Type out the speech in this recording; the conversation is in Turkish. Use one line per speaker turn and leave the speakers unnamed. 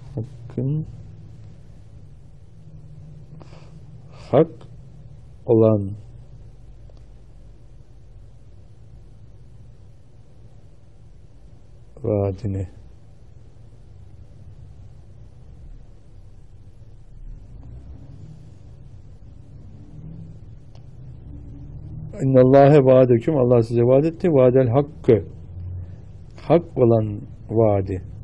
Hakkın hak olan vaadini. İnnallâhe vaadeküm, Allah size vaad etti. Vaadel hakkı, hak olan vaadi.